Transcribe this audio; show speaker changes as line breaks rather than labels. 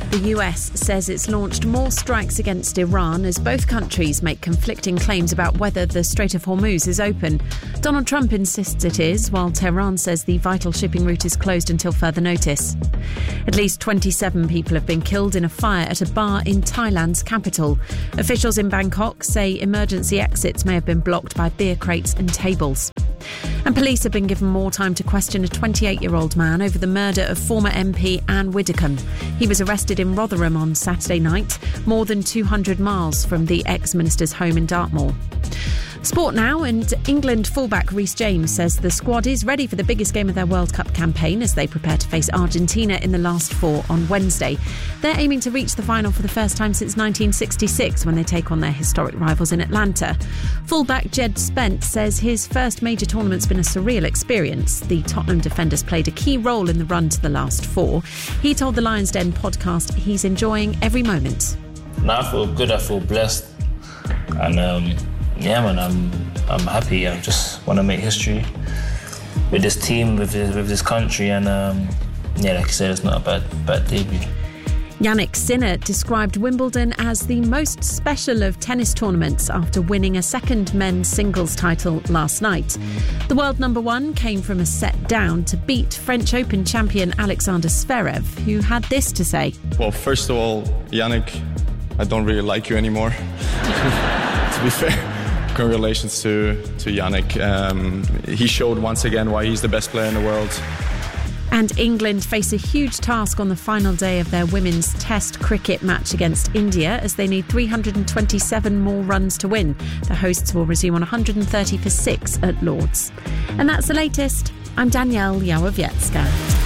The US says it's launched more strikes against Iran as both countries make conflicting claims about whether the Strait of Hormuz is open. Donald Trump insists it is, while Tehran says the vital shipping route is closed until further notice. At least 27 people have been killed in a fire at a bar in Thailand's capital. Officials in Bangkok say emergency exits may have been blocked by beer crates and tables. And police have been given more time to question a 28-year-old man over the murder of former MP Anne Widdecombe. He was arrested in Rotherham on Saturday night, more than 200 miles from the ex-minister's home in Dartmoor. Sport now, and England fullback Reece James says the squad is ready for the biggest game of their World Cup campaign as they prepare to face Argentina in the last four on Wednesday. They're aiming to reach the final for the first time since 1966 when they take on their historic rivals in Atlanta. Fullback Jed Spence says his first major tournament's been a surreal experience. The Tottenham defenders played a key role in the run to the last four. He told the Lions Den podcast he's enjoying every moment.
Now I feel good, I feel blessed, and yeah, man, I'm happy. I just want to make history with this team, with this country, and yeah, like I said, it's not a bad debut.
Jannik Sinner described Wimbledon as the most special of tennis tournaments after winning a second men's singles title last night. The world number one came from a set down to beat French Open champion Alexander Zverev, who had this to say.
Well, first of all, Jannik, I don't really like you anymore, to be fair. Congratulations to Jannik. He showed once again why he's the best player in the world.
And England face a huge task on the final day of their women's Test cricket match against India as they need 327 more runs to win. The hosts will resume on 130 for 6 at Lord's. And that's the latest. I'm Danielle Yawowiecka.